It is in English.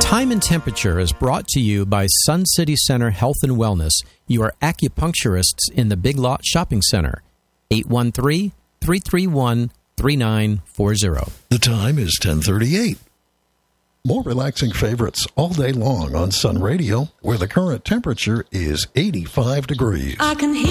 Time and Temperature is brought to you by Sun City Center Health and Wellness, your acupuncturists in the Big Lot Shopping Center. 813-331-3940. The time is 10:38. More relaxing favorites all day long on Sun Radio, where the current temperature is 85 degrees. I can hear